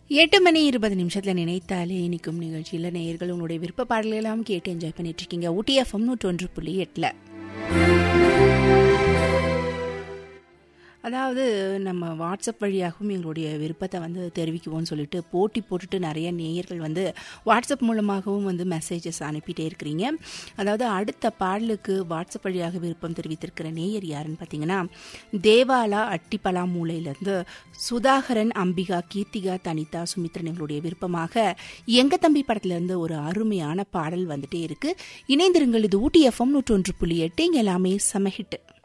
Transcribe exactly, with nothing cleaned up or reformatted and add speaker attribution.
Speaker 1: எட்டு மணி இருபது நிமிஷத்தில் நினைத்தாலே இனிக்கும் நிகழ்ச்சியில் நேயர்கள் உங்களுடைய விருப்ப பாடல்களெல்லாம் கேட்டு என்ஜாய் பண்ணிட்டு இருக்கீங்க. ஊட்டி எஃப்எம் நூற்றொன்று புள்ளி எட்டில். அதாவது நம்ம வாட்ஸ்அப் வழியாகவும் எங்களுடைய விருப்பத்தை வந்து தெரிவிக்குவோம்னு சொல்லிட்டு போட்டி போட்டுட்டு நிறைய நேயர்கள் வந்து வாட்ஸ்அப் மூலமாகவும் வந்து மெசேஜஸ் அனுப்பிட்டே இருக்கிறீங்க. அதாவது அடுத்த பாடலுக்கு வாட்ஸ்அப் வழியாக விருப்பம் தெரிவித்திருக்கிற நேயர் யாருன்னு பார்த்தீங்கன்னா, தேவாலா அட்டிப்பலா மூலையிலேருந்து சுதாகரன், அம்பிகா, கீர்த்திகா, தனிதா, சுமித்ரன் எங்களுடைய விருப்பமாக எங்க தம்பி படத்துலேருந்து ஒரு அருமையான பாடல் வந்துட்டே இருக்கு. இணைந்திருங்கள். இது ஊட்டி எஃப்எம் நூற்றொன்று புள்ளி எட்டு. இங்கே எல்லாமே செம ஹிட்.